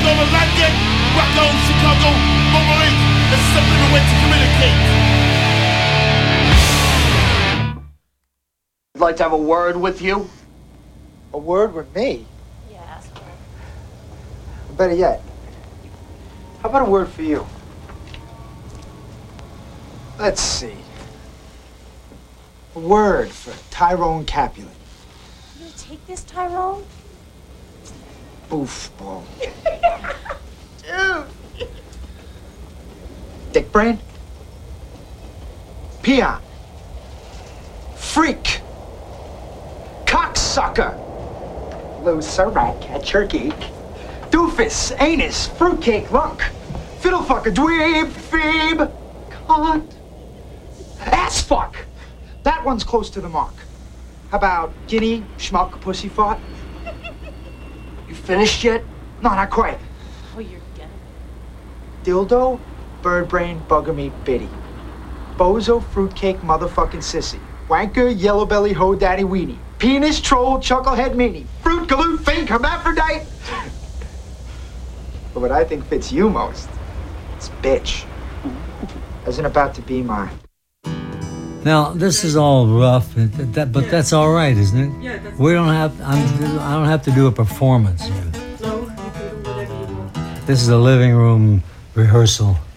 Long Atlantic, Rocco, Chicago, Wolverine, and stepping away to communicate. I'd like to have a word with you. A word with me? Yeah, ask her. Better yet, how about a word for you? Let's see. A word for Tyrone Capulet. You gonna take this, Tyrone? Boofball. Dude. Dick brain? Peon. Freak. Cocksucker. Loser, rat, cat, geek. Doofus, anus, fruitcake, lunk. Fiddlefucker, dweeb, phoebe. Cunt. Ass fuck. That one's close to the mark. How about guinea, schmuck, pussy fart? You finished yet? No, not quite. Oh, you're getting it. Dildo, bird brain, bugger meat, bitty. Bozo, fruitcake, motherfucking sissy. Wanker, yellow belly, hoe daddy weenie. Penis, troll, chucklehead meanie. Fruit, galoot, fink, hermaphrodite. But what I think fits you most is bitch. Isn't about to be mine. Now this is all rough, but that's all right, isn't it? Yeah, that's We don't have. I don't have to do a performance here. No, you can do whatever you want. This is a living room rehearsal.